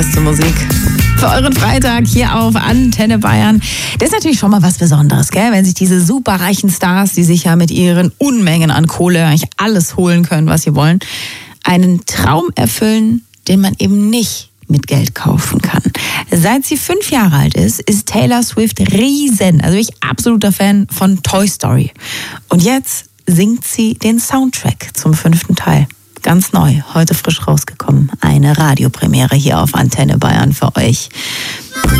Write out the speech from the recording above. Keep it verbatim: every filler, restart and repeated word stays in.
Zur Musik. Für euren Freitag hier auf Antenne Bayern. Das ist natürlich schon mal was Besonderes, gell? Wenn sich diese superreichen Stars, die sich ja mit ihren Unmengen an Kohle eigentlich alles holen können, was sie wollen, einen Traum erfüllen, den man eben nicht mit Geld kaufen kann. Seit sie fünf Jahre alt ist, ist Taylor Swift riesen, also ich absoluter Fan von Toy Story. Und jetzt singt sie den Soundtrack zum fünften Teil. Ganz neu, heute frisch rausgekommen. Eine Radiopremiere hier auf Antenne Bayern für euch.